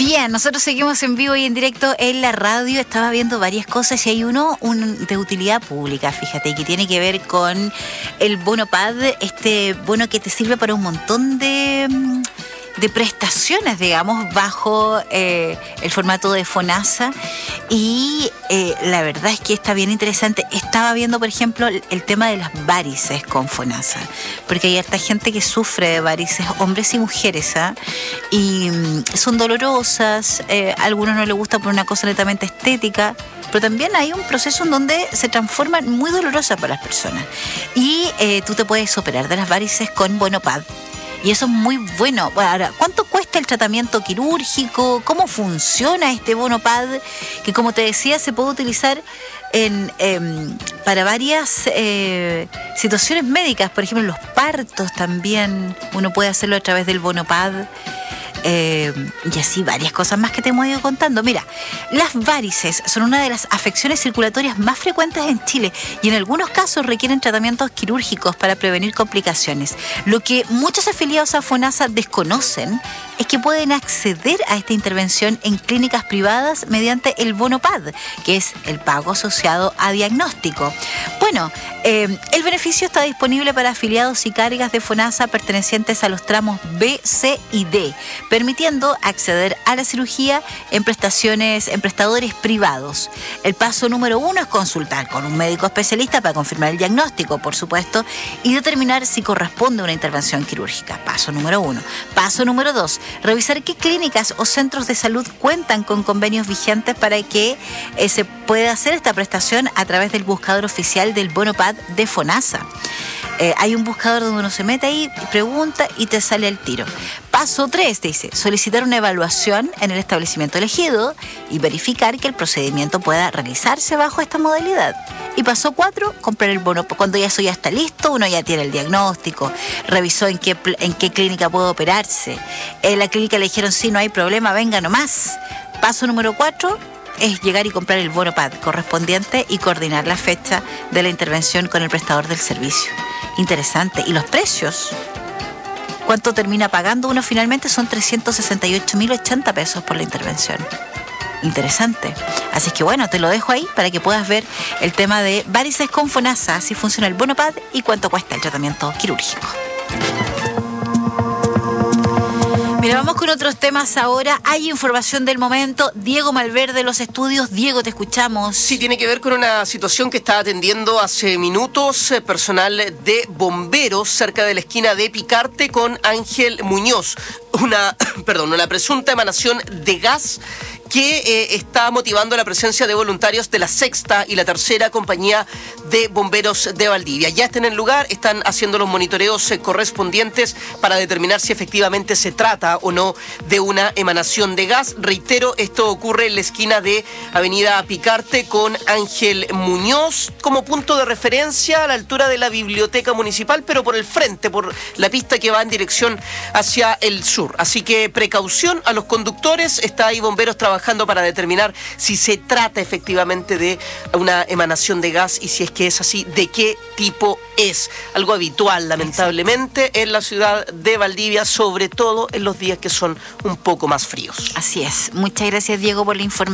Bien, nosotros seguimos en vivo y en directo en la radio. Estaba viendo varias cosas y hay uno de utilidad pública, fíjate, que tiene que ver con el bono PAD, este bono que te sirve para un montón de prestaciones, digamos, bajo el formato de FONASA. Y la verdad es que está bien interesante. Estaba viendo, por ejemplo, el tema de las varices con FONASA, porque hay harta gente que sufre de varices, hombres y mujeres, y son dolorosas, a algunos no les gusta por una cosa netamente estética, pero también hay un proceso en donde se transforman muy dolorosas para las personas. Y tú te puedes operar de las varices con bono PAD. Y eso es muy bueno. Bueno, ahora, ¿cuánto cuesta el tratamiento quirúrgico? ¿Cómo funciona este bono PAD? Que, como te decía, se puede utilizar para varias situaciones médicas. Por ejemplo, los partos también. Uno puede hacerlo a través del bono PAD. Y así varias cosas más que te hemos ido contando. Mira, las varices son una de las afecciones circulatorias más frecuentes en Chile y en algunos casos requieren tratamientos quirúrgicos para prevenir complicaciones. Lo que muchos afiliados a FONASA desconocen es que pueden acceder a esta intervención en clínicas privadas mediante el bono PAD, que es el pago asociado a diagnóstico. Bueno, el beneficio está disponible para afiliados y cargas de FONASA pertenecientes a los tramos B, C y D, permitiendo acceder a la cirugía en prestadores privados. El paso número 1 es consultar con un médico especialista para confirmar el diagnóstico, por supuesto, y determinar si corresponde una intervención quirúrgica. Paso número 1. Paso número 2. Revisar qué clínicas o centros de salud cuentan con convenios vigentes para que se pueda hacer esta prestación a través del buscador oficial del bono PAD de FONASA. Hay un buscador donde uno se mete ahí, pregunta y te sale el tiro. Paso 3, dice, solicitar una evaluación en el establecimiento elegido y verificar que el procedimiento pueda realizarse bajo esta modalidad. Y paso 4, comprar el bono. Cuando ya eso ya está listo, uno ya tiene el diagnóstico, revisó en qué clínica puede operarse. En la clínica le dijeron, sí, no hay problema, venga nomás. Paso número 4 es llegar y comprar el bono PAD correspondiente y coordinar la fecha de la intervención con el prestador del servicio. Interesante. ¿Y los precios? ¿Cuánto termina pagando uno finalmente? Son 368.080 pesos por la intervención. Interesante. Así que bueno, te lo dejo ahí para que puedas ver el tema de varices con FONASA, así funciona el bono PAD y cuánto cuesta el tratamiento quirúrgico. Mira, vamos con otros temas ahora. Hay información del momento. Diego Malverde de los estudios. Diego, te escuchamos. Sí, tiene que ver con una situación que está atendiendo hace minutos personal de bomberos cerca de la esquina de Picarte con Ángel Muñoz. Una presunta emanación de gas que está motivando la presencia de voluntarios de la sexta y la tercera compañía de bomberos de Valdivia. Ya están en el lugar, están haciendo los monitoreos correspondientes para determinar si efectivamente se trata o no de una emanación de gas. Reitero, esto ocurre en la esquina de Avenida Picarte con Ángel Muñoz, como punto de referencia a la altura de la biblioteca municipal, pero por el frente, por la pista que va en dirección hacia el sur. Así que precaución a los conductores, está ahí bomberos trabajando para determinar si se trata efectivamente de una emanación de gas y si es que es así, de qué tipo es. Algo habitual, lamentablemente, en la ciudad de Valdivia, sobre todo en los días que son un poco más fríos. Así es. Muchas gracias, Diego, por la información.